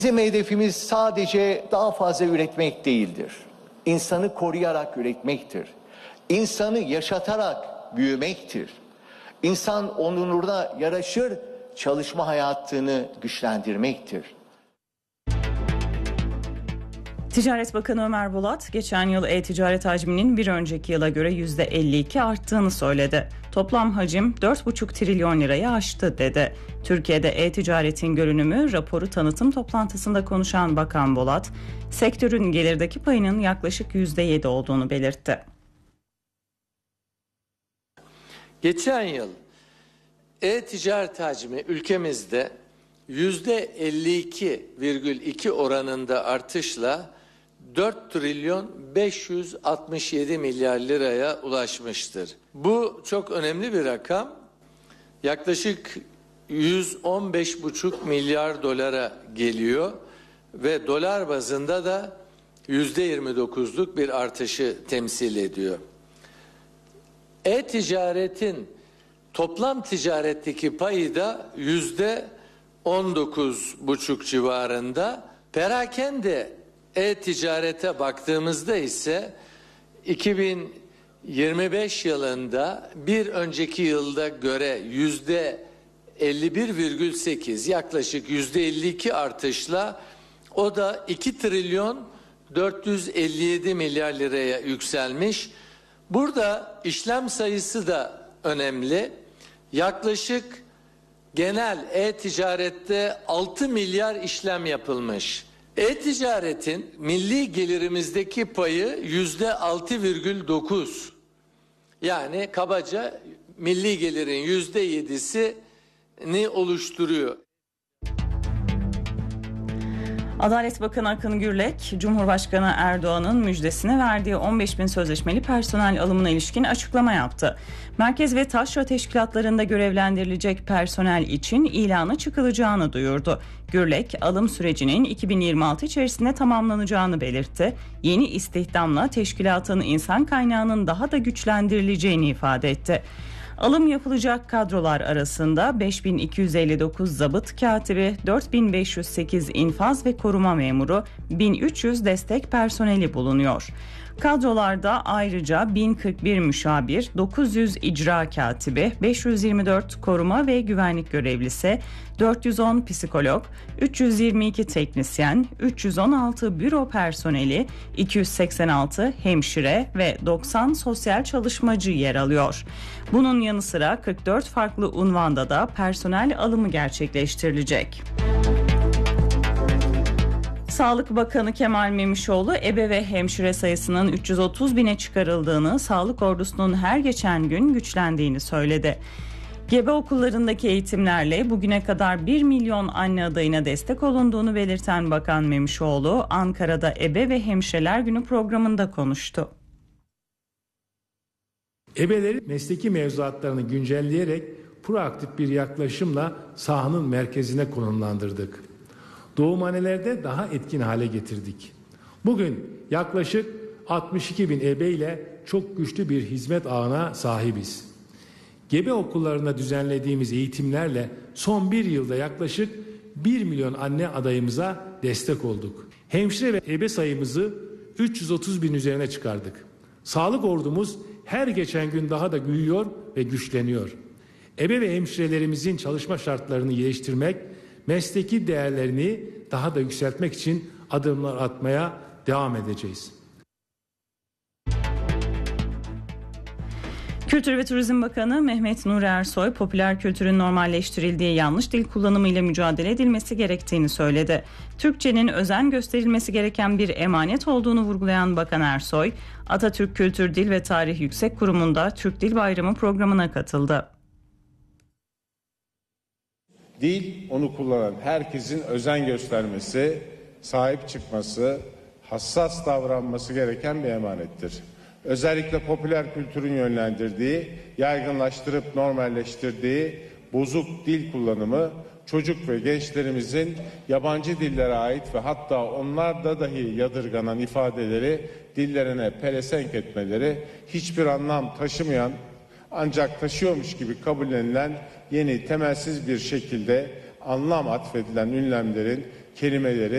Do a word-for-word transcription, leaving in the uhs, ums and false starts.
Bizim hedefimiz sadece daha fazla üretmek değildir. İnsanı koruyarak üretmektir. İnsanı yaşatarak büyümektir. İnsan onuruna yaraşır, çalışma hayatını güçlendirmektir. Ticaret Bakanı Ömer Bolat, geçen yıl e-ticaret hacminin bir önceki yıla göre yüzde elli iki arttığını söyledi. Toplam hacim dört buçuk trilyon lirayı aştı dedi. Türkiye'de e-ticaretin görünümü raporu tanıtım toplantısında konuşan Bakan Bolat, sektörün gelirdeki payının yaklaşık yüzde yedi olduğunu belirtti. Geçen yıl e-ticaret hacmi ülkemizde yüzde elli iki virgül iki oranında artışla dört trilyon beş yüz altmış yedi milyar liraya ulaşmıştır. Bu çok önemli bir rakam. Yaklaşık yüz on beş buçuk milyar dolara geliyor ve dolar bazında da yüzde yirmi dokuzluk bir artışı temsil ediyor. E-ticaretin toplam ticaretteki payı da yüzde on dokuz buçuk civarında. Perakende e-ticarete baktığımızda ise iki bin yirmi beş yılında bir önceki yılda göre yüzde elli bir virgül sekiz, yaklaşık yüzde elli iki artışla o da iki trilyon dört yüz elli yedi milyar liraya yükselmiş. Burada işlem sayısı da önemli. Yaklaşık genel e-ticarette altı milyar işlem yapılmış. E-ticaretin milli gelirimizdeki payı yüzde altı virgül dokuz. Yani kabaca milli gelirin yüzde yedisini oluşturuyor. Adalet Bakanı Akın Gürlek, Cumhurbaşkanı Erdoğan'ın müjdesine verdiği on beş bin sözleşmeli personel alımına ilişkin açıklama yaptı. Merkez ve taşra teşkilatlarında görevlendirilecek personel için ilana çıkılacağını duyurdu. Gürlek, alım sürecinin iki bin yirmi altı içerisinde tamamlanacağını belirtti. Yeni istihdamla teşkilatın insan kaynağının daha da güçlendirileceğini ifade etti. Alım yapılacak kadrolar arasında beş bin iki yüz elli dokuz zabıt katibi, dört bin beş yüz sekiz infaz ve koruma memuru, bin üç yüz destek personeli bulunuyor. Kadrolarda ayrıca bin kırk bir müşavir, dokuz yüz icra katibi, beş yüz yirmi dört koruma ve güvenlik görevlisi, dört yüz on psikolog, üç yüz yirmi iki teknisyen, üç yüz on altı büro personeli, iki yüz seksen altı hemşire ve doksan sosyal çalışmacı yer alıyor. Bunun yanı sıra kırk dört farklı unvanda da personel alımı gerçekleştirilecek. Sağlık Bakanı Kemal Memişoğlu, ebe ve hemşire sayısının üç yüz otuz bine çıkarıldığını, sağlık ordusunun her geçen gün güçlendiğini söyledi. Gebe okullarındaki eğitimlerle bugüne kadar bir milyon anne adayına destek olunduğunu belirten Bakan Memişoğlu, Ankara'da Ebe ve Hemşireler Günü programında konuştu. Ebeleri mesleki mevzuatlarını güncelleyerek proaktif bir yaklaşımla sahanın merkezine konumlandırdık. Doğumhanelerde daha etkin hale getirdik. Bugün yaklaşık altmış iki bin ebe ile çok güçlü bir hizmet ağına sahibiz. Gebe okullarında düzenlediğimiz eğitimlerle son bir yılda yaklaşık bir milyon anne adayımıza destek olduk. Hemşire ve ebe sayımızı üç yüz otuz bin üzerine çıkardık. Sağlık ordumuz her geçen gün daha da büyüyor ve güçleniyor. Ebe ve hemşirelerimizin çalışma şartlarını geliştirmek, mesleki değerlerini daha da yükseltmek için adımlar atmaya devam edeceğiz. Kültür ve Turizm Bakanı Mehmet Nuri Ersoy, popüler kültürün normalleştirildiği yanlış dil kullanımıyla mücadele edilmesi gerektiğini söyledi. Türkçenin özen gösterilmesi gereken bir emanet olduğunu vurgulayan Bakan Ersoy, Atatürk Kültür, Dil ve Tarih Yüksek Kurumu'nda Türk Dil Bayramı programına katıldı. Dil, onu kullanan herkesin özen göstermesi, sahip çıkması, hassas davranması gereken bir emanettir. Özellikle popüler kültürün yönlendirdiği, yaygınlaştırıp normalleştirdiği bozuk dil kullanımı, çocuk ve gençlerimizin yabancı dillere ait ve hatta onlarda dahi yadırganan ifadeleri dillerine pelesenk etmeleri, hiçbir anlam taşımayan ancak taşıyormuş gibi kabullenilen yeni temelsiz bir şekilde anlam atfedilen ünlemlerin kelimeleri